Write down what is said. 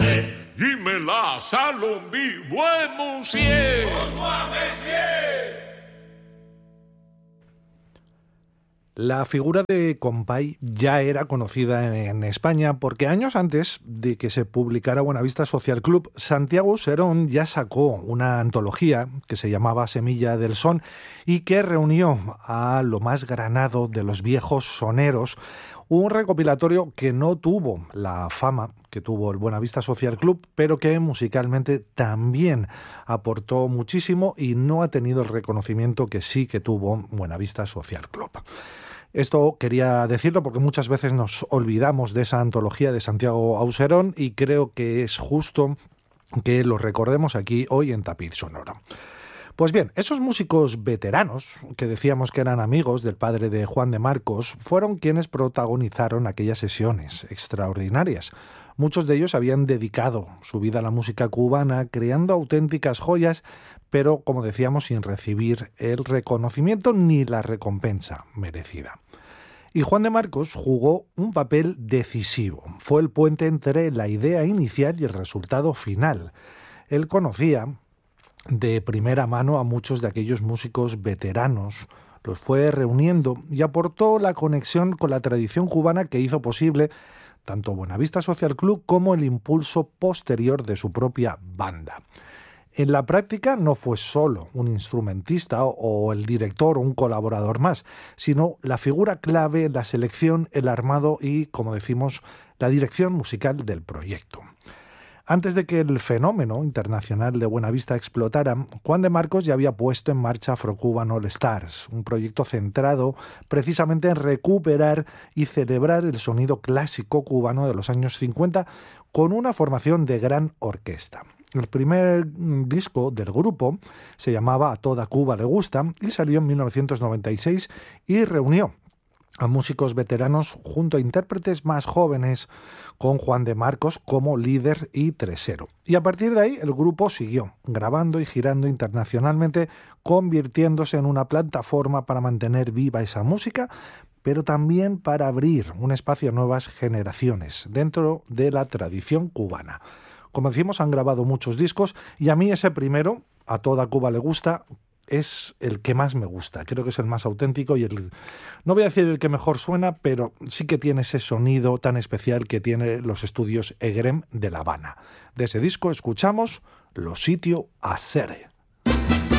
c'est. Dis-moi-la, Salombi, ouais, monsieur. Bonsoir, messieurs. La figura de Compay ya era conocida en España porque años antes de que se publicara Buenavista Social Club, Santiago Auserón ya sacó una antología que se llamaba Semilla del Son y que reunió a lo más granado de los viejos soneros, un recopilatorio que no tuvo la fama que tuvo el Buenavista Social Club, pero que musicalmente también aportó muchísimo y no ha tenido el reconocimiento que sí que tuvo Buenavista Social Club. Esto quería decirlo porque muchas veces nos olvidamos de esa antología de Santiago Auserón y creo que es justo que lo recordemos aquí hoy en Tapiz Sonoro. Pues bien, esos músicos veteranos, que decíamos que eran amigos del padre de Juan de Marcos, fueron quienes protagonizaron aquellas sesiones extraordinarias. Muchos de ellos habían dedicado su vida a la música cubana, creando auténticas joyas, pero, como decíamos, sin recibir el reconocimiento ni la recompensa merecida. Y Juan de Marcos jugó un papel decisivo. Fue el puente entre la idea inicial y el resultado final. Él conocía de primera mano a muchos de aquellos músicos veteranos, los fue reuniendo y aportó la conexión con la tradición cubana que hizo posible tanto Buenavista Social Club como el impulso posterior de su propia banda. En la práctica no fue solo un instrumentista o el director o un colaborador más, sino la figura clave en la selección, el armado y, como decimos, la dirección musical del proyecto. Antes de que el fenómeno internacional de Buenavista explotara, Juan de Marcos ya había puesto en marcha Afro-Cuban All Stars, un proyecto centrado precisamente en recuperar y celebrar el sonido clásico cubano de los años 50 con una formación de gran orquesta. El primer disco del grupo se llamaba A toda Cuba le gusta y salió en 1996 y reunió a músicos veteranos junto a intérpretes más jóvenes, con Juan de Marcos como líder y tresero. Y a partir de ahí el grupo siguió grabando y girando internacionalmente, convirtiéndose en una plataforma para mantener viva esa música, pero también para abrir un espacio a nuevas generaciones dentro de la tradición cubana. Como decimos, han grabado muchos discos y a mí ese primero, A toda Cuba le gusta, es el que más me gusta. Creo que es el más auténtico y no voy a decir el que mejor suena, pero sí que tiene ese sonido tan especial que tiene los estudios EGREM de La Habana. De ese disco escuchamos Lo Sitio a Sere.